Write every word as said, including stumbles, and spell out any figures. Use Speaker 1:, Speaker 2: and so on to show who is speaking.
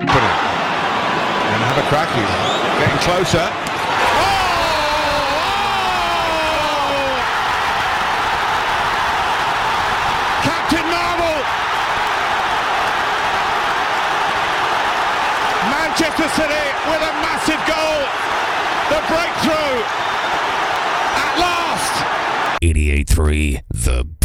Speaker 1: Company. And have a crack here. Getting closer. Oh! Captain Marvel! Manchester City with a massive goal. The breakthrough at last.
Speaker 2: eighty-eight three The